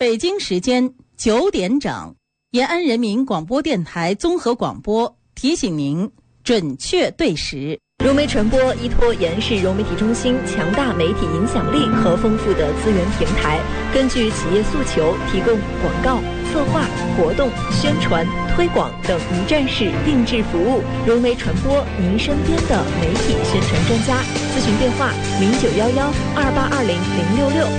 北京时间9点整，延安人民广播电台综合广播提醒您准确对时。 融媒传播依托延安市融媒体中心强大媒体影响力和丰富的资源平台，根据企业诉求提供广告、策划、活动、宣传、推广等一站式定制服务。融媒传播，您身边的媒体宣传专家。咨询电话：091128200666。